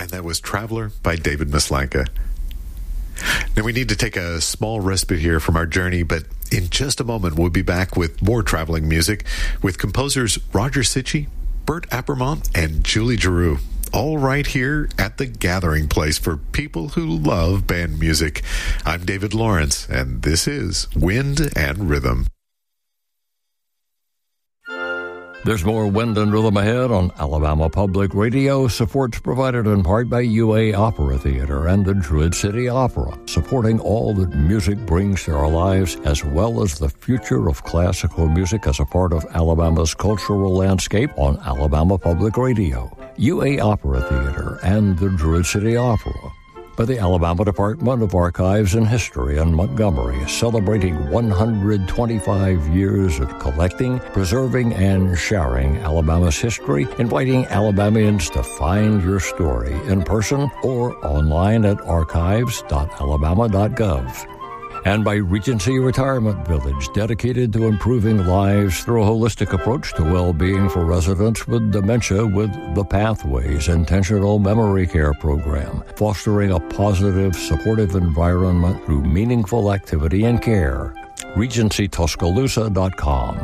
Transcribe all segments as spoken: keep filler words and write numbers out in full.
And that was Traveler by David Maslanka. Now we need to take a small respite here from our journey, but in just a moment we'll be back with more traveling music with composers Roger Sitchy, Bert Appermont, and Julie Giroux, all right here at the gathering place for people who love band music. I'm David Lawrence, and this is Wind and Rhythm. There's more Wind and Rhythm ahead on Alabama Public Radio. Support's provided in part by U A Opera Theater and the Druid City Opera, supporting all that music brings to our lives, as well as the future of classical music as a part of Alabama's cultural landscape on Alabama Public Radio. U A Opera Theater and the Druid City Opera, by the Alabama Department of Archives and History in Montgomery, celebrating one hundred twenty-five years of collecting, preserving, and sharing Alabama's history, inviting Alabamians to find your story in person or online at archives dot alabama dot gov. And by Regency Retirement Village, dedicated to improving lives through a holistic approach to well-being for residents with dementia with the Pathways Intentional Memory Care Program, fostering a positive, supportive environment through meaningful activity and care. regency tuscaloosa dot com.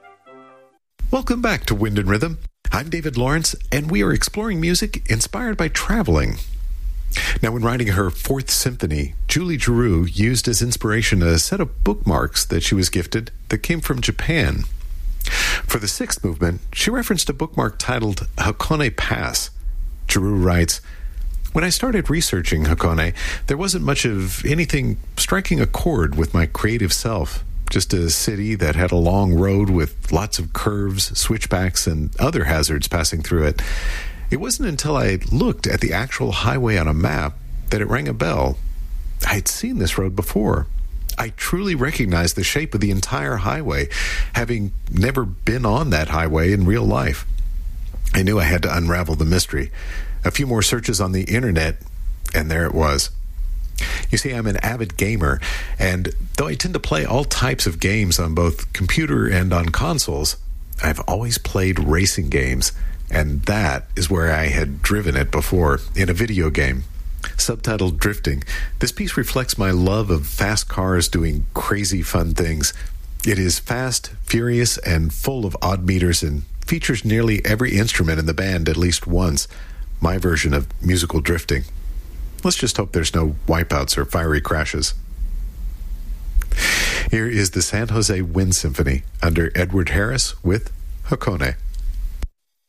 Welcome back to Wind and Rhythm. I'm David Lawrence, and we are exploring music inspired by traveling. Now, when writing her Fourth Symphony, Julie Giroux used as inspiration a set of bookmarks that she was gifted that came from Japan. For the sixth movement, she referenced a bookmark titled Hakone Pass. Giroux writes, "When I started researching Hakone, there wasn't much of anything striking a chord with my creative self. Just a city that had a long road with lots of curves, switchbacks, and other hazards passing through it. It wasn't until I looked at the actual highway on a map that it rang a bell. I had seen this road before. I truly recognized the shape of the entire highway, having never been on that highway in real life. I knew I had to unravel the mystery. A few more searches on the internet, and there it was. You see, I'm an avid gamer, and though I tend to play all types of games on both computer and on consoles, I've always played racing games. And that is where I had driven it before, in a video game. Subtitled Drifting, this piece reflects my love of fast cars doing crazy fun things. It is fast, furious, and full of odd meters, and features nearly every instrument in the band at least once. My version of musical drifting. Let's just hope there's no wipeouts or fiery crashes. Here is the San Jose Wind Symphony under Edward Harris with Hakone.